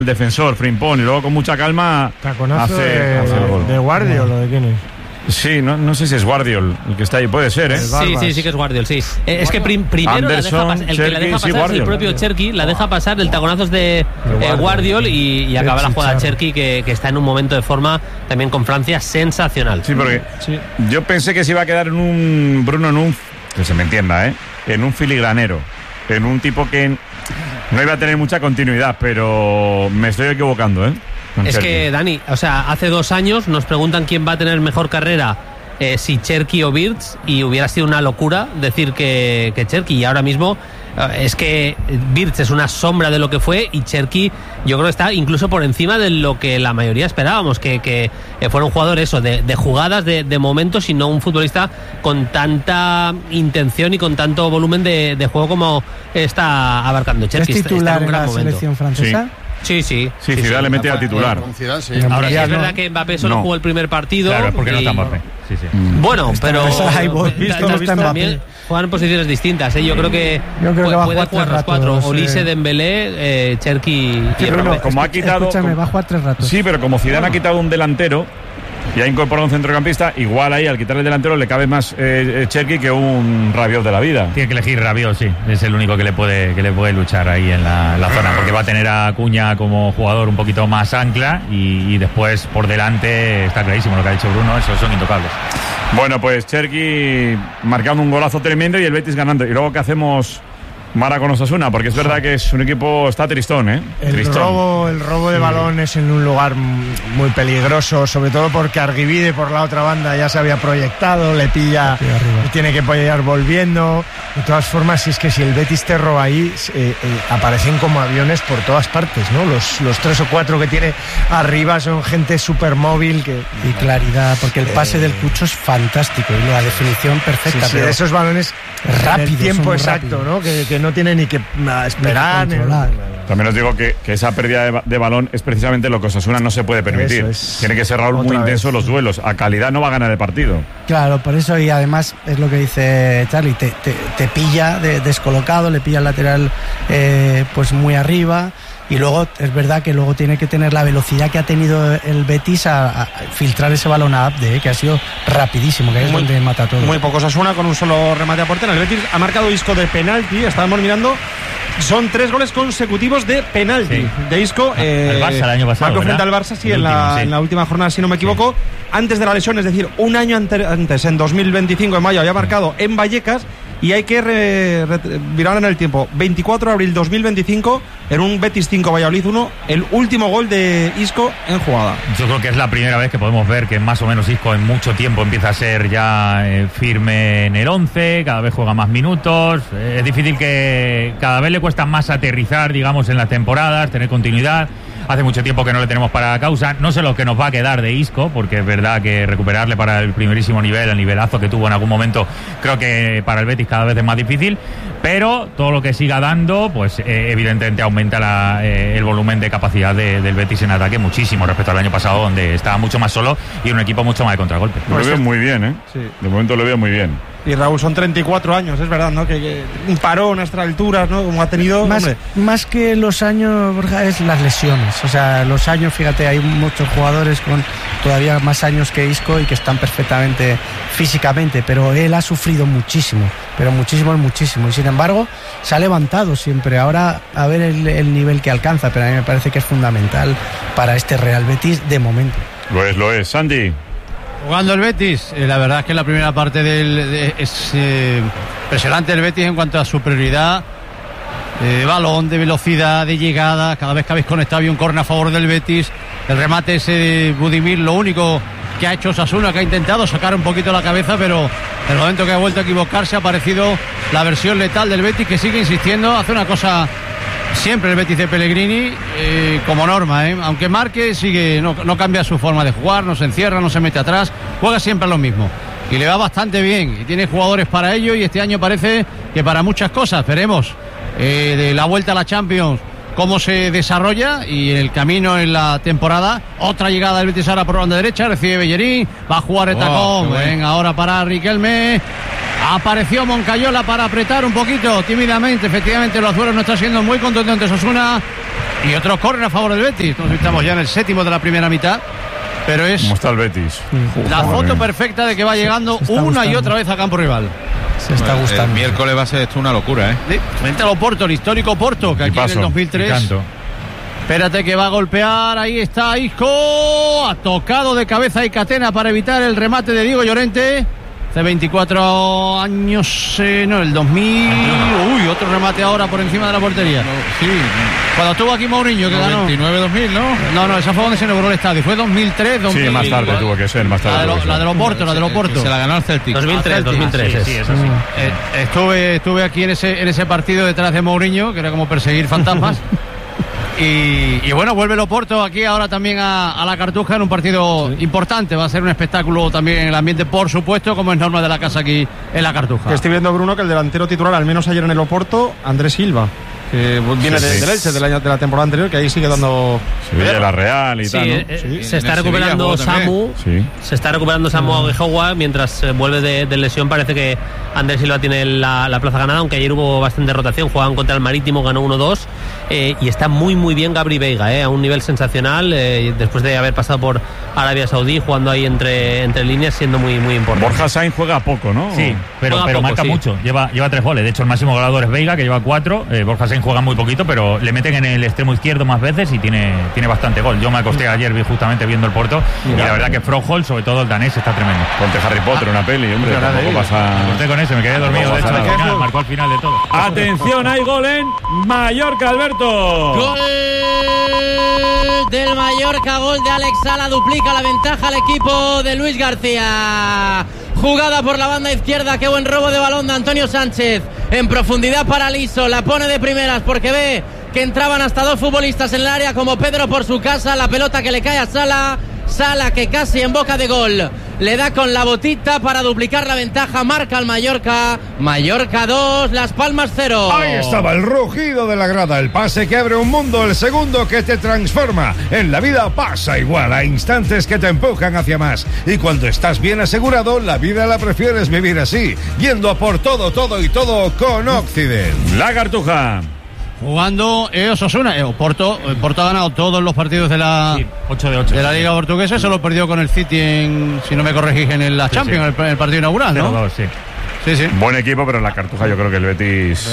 el defensor, Frimpong, y luego con mucha calma taconazo hace el gol. ¿De Guardiol o de quién es? Sí, no sé si es Guardiol el que está ahí, puede ser, ¿eh? Sí que es Guardiol, sí. Es que primero Anderson, el que la deja pasar es el propio Cherki, la deja pasar, el taconazo es de Guardiol y acaba la jugada Cherki que está en un momento de forma también con Francia sensacional. Sí, porque yo pensé que se iba a quedar en un Bruno, que se me entienda, en un filigranero, en un tipo que no iba a tener mucha continuidad, pero me estoy equivocando, Es Cherki. que, Dani, o sea, hace 2 años nos preguntan quién va a tener mejor carrera, si Cherki o Wirtz, y hubiera sido una locura decir que Cherki, y ahora mismo es que Wirtz es una sombra de lo que fue y Cherki yo creo que está incluso por encima de lo que la mayoría esperábamos, que fuera un jugador de jugadas, de momentos, y no un futbolista con tanta intención y con tanto volumen de juego como está abarcando Cherki. ¿Es titular está en un en gran la momento. selección francesa? Sí. Ciudad le mete a titular. Ahora sí es verdad que Mbappé solo jugó el primer partido. Claro, porque no está Mbappé. Sí. Bueno, pero también juegan en posiciones distintas. Yo creo que puede jugar los 4. Olise, Dembélé, Cherki y Mbappé. Como ha quitado, escúchame, va a jugar 3 ratos. Sí, pero como Zidane ha quitado un delantero y ha incorporado un centrocampista, igual ahí al quitar el delantero le cabe más Cherki que un Rabiot de la vida. Tiene que elegir Rabiot, sí. Es el único que le puede luchar ahí en la zona, porque va a tener a Acuña como jugador un poquito más ancla y después por delante está clarísimo lo que ha dicho Bruno, esos son intocables. Bueno, pues Cherki marcando un golazo tremendo y el Betis ganando. Y luego, ¿qué hacemos, Mara, con Osasuna? Porque es verdad que es un equipo, está tristón, El robo de balones en un lugar muy peligroso, sobre todo porque Arguivide por la otra banda ya se había proyectado, le pilla, tiene que apoyar volviendo. De todas formas, es que si el Betis te roba ahí, aparecen como aviones por todas partes, ¿no? Los 3 o 4 que tiene arriba son gente súper móvil. Y claridad, porque el pase del Cucho es fantástico y la definición perfecta. Sí, pero esos balones rápido, el tiempo exacto, ¿no? Que no tiene ni que esperar. También os digo que esa pérdida de balón es precisamente lo que Osasuna no se puede permitir. Tiene que ser, Raúl, muy intenso los duelos. A calidad no va a ganar el partido. Claro, por eso, y además es lo que dice Charlie, te pilla descolocado, le pilla el lateral pues muy arriba. Y luego es verdad que luego tiene que tener la velocidad que ha tenido el Betis a filtrar ese balón a Abde, que ha sido rapidísimo, que es donde mata todo. Muy poco Osasuna con un solo remate a portería. El Betis ha marcado Isco de penalti, estábamos mirando. Son 3 goles consecutivos de penalti de Isco. El Barça el año pasado, marcó frente al Barça, en la última jornada, si no me equivoco. Antes de la lesión, es decir, un año antes, en 2025, en mayo, había marcado en Vallecas. Y hay que virar en el tiempo. 24 de abril 2025, en un Betis 5 Valladolid 1, el último gol de Isco en jugada. Yo creo que es la primera vez que podemos ver que más o menos Isco en mucho tiempo empieza a ser ya firme en el 11, cada vez juega más minutos. Es difícil, que cada vez le cuesta más aterrizar, digamos, en las temporadas, tener continuidad. Hace mucho tiempo que no le tenemos para causa. No sé lo que nos va a quedar de Isco, porque es verdad que recuperarle para el primerísimo nivel, el nivelazo que tuvo en algún momento, creo que para el Betis cada vez es más difícil. Pero todo lo que siga dando, pues evidentemente aumenta el volumen de capacidad del Betis en ataque muchísimo respecto al año pasado, donde estaba mucho más solo y un equipo mucho más de contragolpe. Lo veo muy bien, Sí. De momento lo veo muy bien. Y Raúl, son 34 años, es verdad, ¿no? Que un parón a estas alturas, ¿no? Como ha tenido. Más que los años, Borja, es las lesiones. O sea, los años, fíjate, hay muchos jugadores con todavía más años que Isco y que están perfectamente físicamente, pero él ha sufrido muchísimo, pero muchísimo. Y sin embargo, se ha levantado siempre. Ahora, a ver el nivel que alcanza, pero a mí me parece que es fundamental para este Real Betis de momento. Lo es. Sandy. Jugando el Betis, la verdad es que la primera parte es impresionante el Betis en cuanto a su prioridad de balón, de velocidad, de llegada. Cada vez que habéis conectado había un córner a favor del Betis. El remate ese de Budimir, lo único que ha hecho Osasuna, que ha intentado sacar un poquito la cabeza, pero en el momento que ha vuelto a equivocarse ha aparecido la versión letal del Betis, que sigue insistiendo, hace una cosa siempre el Betis de Pellegrini como norma, aunque marque, sigue, no cambia su forma de jugar, no se encierra, no se mete atrás, juega siempre lo mismo y le va bastante bien y tiene jugadores para ello, y este año parece que para muchas cosas. Veremos de la vuelta a la Champions cómo se desarrolla, y en el camino en la temporada otra llegada del Betis ahora por banda derecha, recibe Bellerín, va a jugar Etacón, ven ahora para Riquelme. Apareció Moncayola para apretar un poquito tímidamente. Efectivamente, los Azueros no está siendo muy contundentes. Osasuna Y otro córner a favor del Betis. Entonces estamos ya en el 7º de la primera mitad. Pero es ¿Cómo está el Betis? la foto perfecta de que va llegando una y otra vez a campo rival. Se está gustando. El miércoles va a ser esto una locura, ¿eh? Sí, frente al Oporto, el histórico Porto, que aquí en el 2003. Espérate que va a golpear, ahí está Isco, ha tocado de cabeza y Catena para evitar el remate de Diego Llorente. Hace 24 años, el 2000. Uy, otro remate ahora por encima de la portería. Sí. Cuando estuvo aquí Mourinho, que ganó. 99-2000, ¿no? No, esa fue donde se inauguró el estadio. Fue 2003, 2000. Sí, más tarde tuvo que ser, más tarde. La del Oporto, Se la ganó al Celtic. 2003. Sí, eso sí. Estuve aquí en ese partido detrás de Mourinho, que era como perseguir fantasmas. Y bueno, vuelve el Oporto aquí ahora también a la Cartuja en un partido importante. Va a ser un espectáculo también en el ambiente, por supuesto, como es norma de la casa aquí en la Cartuja. Que estoy viendo, Bruno, que el delantero titular, al menos ayer en el Oporto, Andrés Silva, que viene del Elche de la temporada anterior, que ahí sigue dando... Sevilla, la Real y tal, ¿no? Se está recuperando Samu. Sí. Se está recuperando Samu Aguijoa mientras vuelve de lesión. Parece que Andrés Silva tiene la plaza ganada, aunque ayer hubo bastante rotación. Jugaban contra el Marítimo, ganó 1-2. Y está muy bien Gabri Veiga, a un nivel sensacional, después de haber pasado por Arabia Saudí, jugando ahí entre líneas, siendo muy importante. Borja Sainz juega poco, ¿no? Sí, pero poco, marca sí. mucho. Lleva 3 goles. De hecho, el máximo goleador es Veiga, que lleva 4. Borja Sainz juega muy poquito, pero le meten en el extremo izquierdo más veces y tiene bastante gol. Yo me acosté ayer justamente viendo el Porto y la verdad que Froholt, sobre todo el danés, está tremendo. Ponte Harry Potter, una peli, hombre. Tampoco pasa... Me acosté con ese, me quedé dormido. De hecho, al final, marcó al final de todo. Atención, hay gol en Mallorca, Alberto. Gol del Mallorca, gol de Alex Sala, duplica la ventaja al equipo de Luis García. Jugada por la banda izquierda, qué buen robo de balón de Antonio Sánchez. En profundidad para Liso, la pone de primeras porque ve que entraban hasta 2 futbolistas en el área como Pedro por su casa. La pelota que le cae a Sala, Sala que casi en boca de gol le da con la botita para duplicar la ventaja. Marca el Mallorca, Mallorca 2, Las Palmas 0. Ahí estaba el rugido de la grada, el pase que abre un mundo, el segundo que te transforma. En la vida pasa igual, a instantes que te empujan hacia más. Y cuando estás bien asegurado, la vida la prefieres vivir así, yendo a por todo y todo con Occident. La Cartuja. Jugando Osasuna. Porto ha ganado todos los partidos de la 8 de 8 de la Liga Portuguesa. Se lo perdió con el City si no me corregís, en la Champions, el partido inaugural, ¿no? 0-2, Sí. Buen equipo, pero en la Cartuja yo creo que el Betis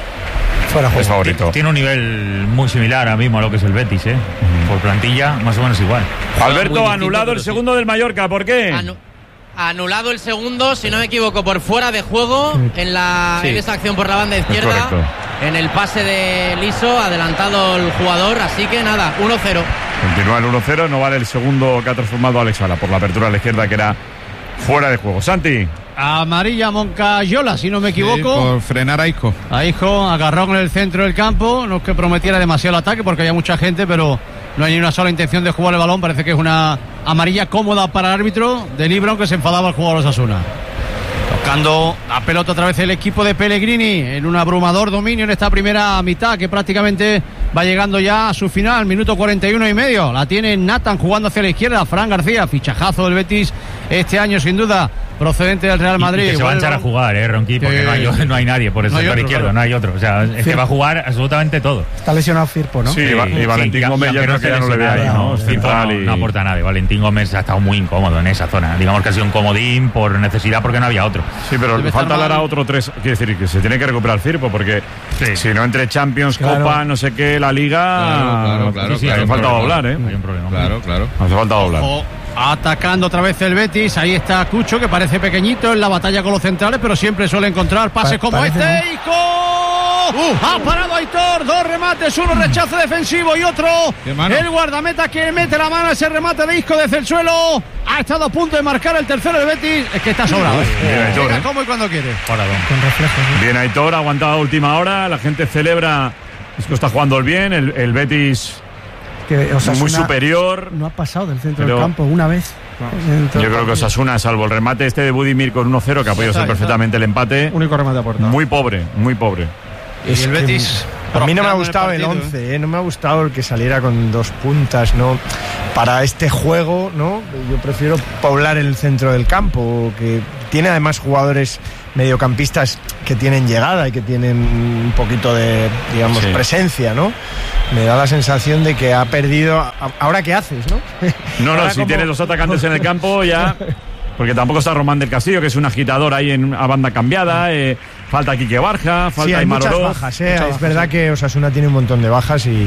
es favorito. Tiene un nivel muy similar ahora mismo a lo que es el Betis, por plantilla, más o menos igual. Alberto, anulado el segundo del Mallorca, ¿por qué? Anulado el segundo, si no me equivoco, por fuera de juego en esa acción por la banda izquierda, en el pase de Liso, adelantado el jugador, así que nada, 1-0. Continúa el 1-0, no vale el segundo que ha transformado Alex Sala por la apertura a la izquierda, que era fuera de juego. Santi. Amarilla Moncayola, si no me equivoco. Sí, por frenar a Isco. A Isco, agarró en el centro del campo, no es que prometiera demasiado el ataque porque había mucha gente, pero no hay ni una sola intención de jugar el balón. Parece que es una amarilla cómoda para el árbitro de Libron, que se enfadaba el jugador Osasuna. Tocando la pelota otra vez el equipo de Pellegrini en un abrumador dominio en esta primera mitad, que prácticamente va llegando ya a su final, minuto 41 y medio. La tiene Nathan jugando hacia la izquierda. Fran García, fichajazo del Betis este año sin duda, procedente del Real Madrid. Y que se va a echar a jugar, Ronqui, porque no hay nadie por el sector izquierdo, claro. No hay otro. O sea, es que va a jugar absolutamente todo. Está lesionado Firpo, ¿no? Sí, y Valentín Gómez yo creo que ya no le ve ahí, ¿no? Firpo no aporta nada. Valentín Gómez ha estado muy incómodo en esa zona. Digamos que ha sido un comodín por necesidad porque no había otro. Sí, pero le falta dar a otro 3. Quiere decir que se tiene que recuperar Firpo porque si no entre Champions, Copa, no sé qué, la Liga. Claro. Hace falta doblar, Hay un problema. Claro. Hace falta doblar. Atacando otra vez el Betis. Ahí está Cucho, que parece pequeñito en la batalla con los centrales, pero siempre suele encontrar pases como este. Ha parado Aitor, 2 remates, 1 rechazo defensivo y otro. El guardameta que mete la mano a ese remate de Isco desde el suelo. Ha estado a punto de marcar el tercero del Betis. Es que está sobrado. Bien, Aitor, Llega como y cuando quiere. Con reflejos. Bien, Aitor, aguantado a última hora. La gente celebra. Isco está jugando bien. El Betis que muy superior. No ha pasado del centro del campo una vez. Yo creo que Osasuna, salvo el remate este de Budimir con 1-0, que ha podido ser perfectamente el empate. Único remate a puerta. Muy pobre. Y el Betis. A mí no me ha gustado el 11, no me ha gustado el que saliera con 2 puntas, ¿no? Para este juego, ¿no? Yo prefiero poblar el centro del campo, que tiene además jugadores mediocampistas que tienen llegada y que tienen un poquito de, digamos, presencia, ¿no? Me da la sensación de que ha perdido. ¿Ahora qué haces, no? No, si tienes los atacantes en el campo ya. Porque tampoco está Román del Castillo, que es un agitador ahí a banda cambiada. Falta Quique Barja, falta hay Aymar muchas Oroz. bajas, es verdad que Osasuna tiene un montón de bajas y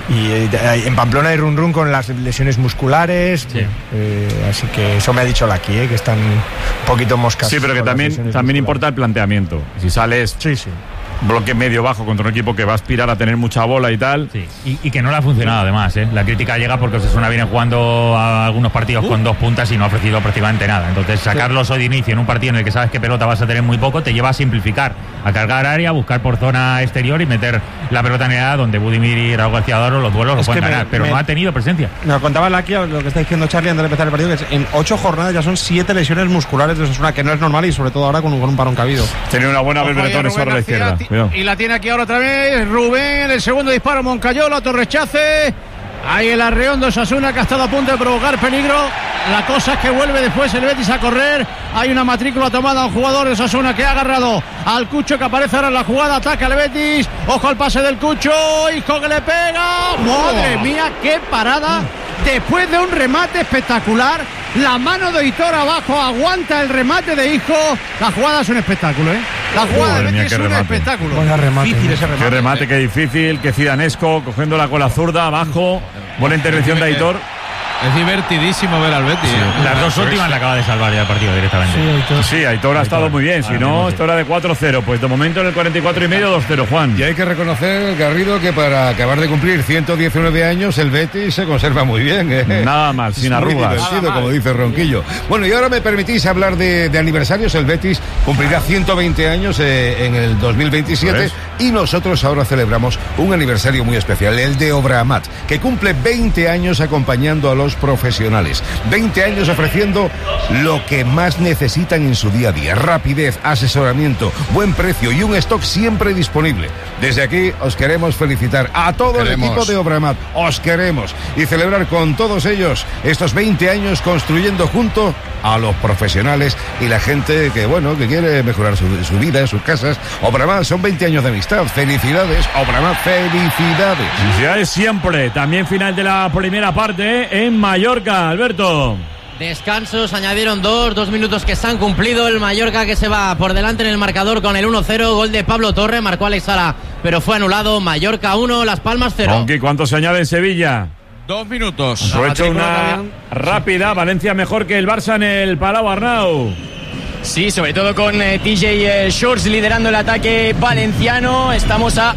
en Pamplona hay run con las lesiones musculares. Sí. Así que eso me ha dicho Laki, que están un poquito moscas. Sí, pero que también importa el planteamiento. Si sales bloque medio bajo contra un equipo que va a aspirar a tener mucha bola y tal. Sí. Y que no le ha funcionado además, ¿eh? La crítica llega porque Osasuna viene jugando a algunos partidos con 2 puntas y no ha ofrecido prácticamente nada. Entonces sacarlos hoy de inicio en un partido en el que sabes que pelota vas a tener muy poco te lleva a simplificar, a cargar área, a buscar por zona exterior y meter la pelota en el área donde Budimir y Raúl García Doro los duelos los pueden ganar, pero no ha tenido presencia. Nos contaba Laki lo que está diciendo Charlie antes de empezar el partido, que en 8 jornadas ya son 7 lesiones musculares de Osasuna, que no es normal y sobre todo ahora con un parón cabido. Tenía una buena Belbretón sobre la izquierda. Y la tiene aquí ahora otra vez Rubén, el segundo disparo Moncayola, otro rechace. Ahí el arreón de Osasuna que ha estado a punto de provocar peligro. La cosa es que vuelve después el Betis a correr. Hay una matrícula tomada a un jugador de Osasuna que ha agarrado al Cucho, que aparece ahora en la jugada. Ataca el Betis. Ojo al pase del Cucho. Isco que le pega. ¡Madre mía, qué parada! Después de un remate espectacular, la mano de Hitor abajo aguanta el remate de Isco. La jugada es un espectáculo, ¿eh? La jugada de Betis es un espectáculo. Difícil ese remate. Qué remate, qué difícil. Que Zidanesco cogiéndola con la zurda abajo. Buena intervención de Hitor. Es divertidísimo ver al Betis. Las dos últimas le acaba de salvar ya el partido directamente. Sí, Aitor ha estado muy bien. Si no, esto era de 4-0. Pues de momento en el 44 y medio, 2-0, Juan. Y hay que reconocer, Garrido, que para acabar de cumplir 119 años, el Betis se conserva muy bien. Nada mal, sin arrugas. Divertido, como dice Ronquillo. Bueno, y ahora me permitís hablar de aniversarios. El Betis cumplirá 120 años en el 2027 y nosotros ahora celebramos un aniversario muy especial, el de Obramat, que cumple 20 años acompañando a los profesionales. 20 años ofreciendo lo que más necesitan en su día a día: rapidez, asesoramiento, buen precio y un stock siempre disponible. Desde aquí os queremos felicitar a todo el equipo de Obramat. Os queremos y celebrar con todos ellos estos 20 años construyendo junto a los profesionales y la gente que quiere mejorar su vida, sus casas. Obramat, son 20 años de amistad. Felicidades, Obramat, felicidades. Felicidades siempre. También final de la primera parte en Mallorca, Alberto. Descansos, añadieron 2 minutos que se han cumplido. El Mallorca que se va por delante en el marcador con el 1-0. Gol de Pablo Torre, marcó Alex Sala, pero fue anulado. Mallorca 1, Las Palmas 0. Aunque ¿cuánto se añade en Sevilla? 2 minutos. Ha hecho una rápida. Valencia mejor que el Barça en el Palau Arnau. Sí, sobre todo con TJ Shorts liderando el ataque valenciano. Estamos a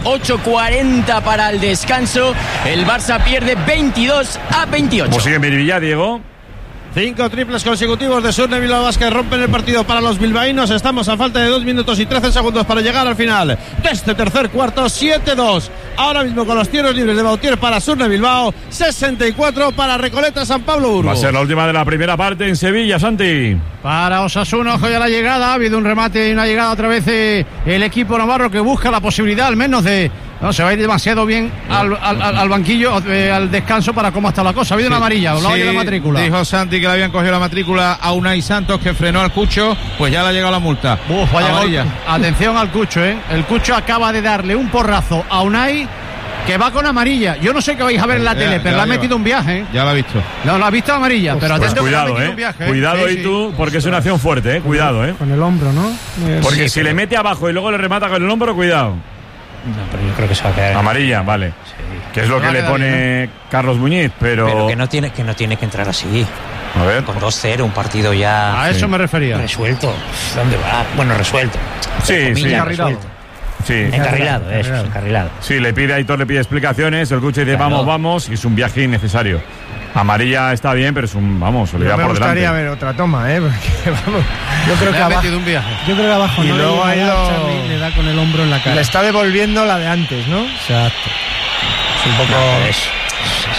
8:40 para el descanso. El Barça pierde 22-28. ¿Cómo sigue Miribilla, Diego? 5 triples consecutivos de Surne Bilbao Basket rompen el partido para los bilbaínos. Estamos a falta de 2 minutos y 13 segundos para llegar al final de este tercer cuarto. 7-2 ahora mismo con los tiros libres de Bautier para Surne Bilbao, 64 para Recoleta San Pablo Burgos. Va a ser la última de la primera parte en Sevilla, Santi. Para Osasuna, ojo ya la llegada. Ha habido un remate y una llegada otra vez el equipo navarro, que busca la posibilidad al menos de... No, se va a ir demasiado bien al banquillo, al descanso, para cómo está la cosa. Ha habido una amarilla, lo ha la matrícula. Dijo Santi que le habían cogido la matrícula a Unai Santos, que frenó al Cucho, pues ya le ha llegado la multa. Atención al Cucho, El Cucho acaba de darle un porrazo a Unai, que va con amarilla. Yo no sé qué vais a ver en la tele, pero le ha metido un viaje. Ya lo ha visto. No, lo ha visto amarilla, pero atento, cuidado, que le ha metido un viaje. Cuidado, y tú, porque es una acción fuerte, cuidado, Con el hombro, ¿no? Porque si le mete abajo y luego le remata con el hombro, cuidado. No, pero yo creo que se va a quedar. Amarilla, vale. Sí. Que es lo que le pone Carlos Muñiz, pero que no tiene que entrar así. A ver. Con 2-0, un partido ya. A eso me refería. Resuelto. ¿Dónde va? Bueno, resuelto. Sí. Encarrilado. Sí. Encarrilado. Sí, le pide a Aitor, le pide explicaciones. El Cucho dice, vamos, y es un viaje innecesario. Amarilla está bien, pero es un, se le da por delante. Me gustaría ver otra toma, porque yo creo que abajo, un viaje. Yo creo que abajo y no luego ha ido, Charlie le da con el hombro en la cara. Le está devolviendo la de antes, ¿no? Exacto. Es un poco...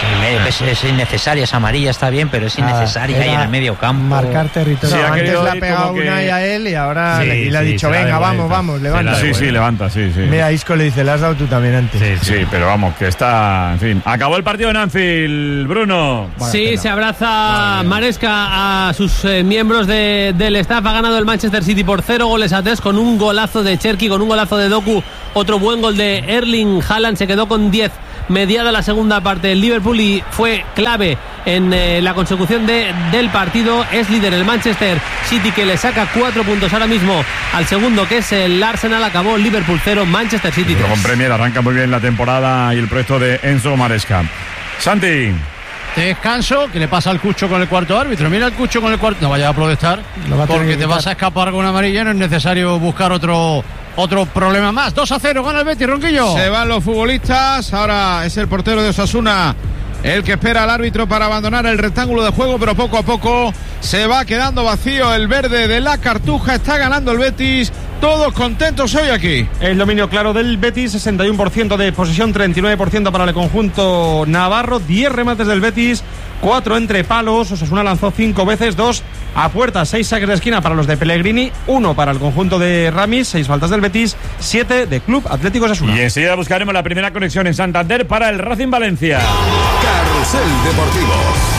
Es innecesaria, esa amarilla está bien, pero es innecesaria ahí en el medio campo. Marcar territorio. Sí, antes le ha pegado una y a él y ahora le ha dicho, venga, vamos, levanta. Sí, levanta, sí. Mira, Isco le dice, le has dado tú también antes. Sí, pero vamos, que está, en fin. Acabó el partido en Anfield, Bruno. Sí, se abraza Maresca a sus miembros del staff. Ha ganado el Manchester City por 0-3 con un golazo de Cherki, con un golazo de Doku, otro buen gol de Erling Haaland. Se quedó con 10 mediada la segunda parte el Liverpool y fue clave en la consecución del partido. Es líder el Manchester City, que le saca 4 puntos ahora mismo al segundo, que es el Arsenal. Acabó Liverpool 0, Manchester City 3. Pero con Premier arranca muy bien la temporada y el proyecto de Enzo Maresca. Santi. Descanso, que le pasa al Cucho con el cuarto árbitro. Mira el Cucho con el cuarto. No vaya a protestar, porque te vas a escapar con una amarilla. No es necesario buscar otro problema más. 2-0 gana el Betis, Ronquillo. Se van los futbolistas. Ahora es el portero de Osasuna el que espera al árbitro para abandonar el rectángulo de juego, pero poco a poco se va quedando vacío el verde de la Cartuja. Está ganando el Betis. Todos contentos hoy aquí. El dominio claro del Betis, 61% de posesión, 39% para el conjunto navarro, 10 remates del Betis, 4 entre palos. Osasuna lanzó 5 veces, 2 a puerta, 6 saques de esquina para los de Pellegrini, 1 para el conjunto de Ramis, 6 faltas del Betis, 7 de Club Atlético Osasuna. Y enseguida buscaremos la primera conexión en Santander para el Racing Valencia. Carrusel Deportivo.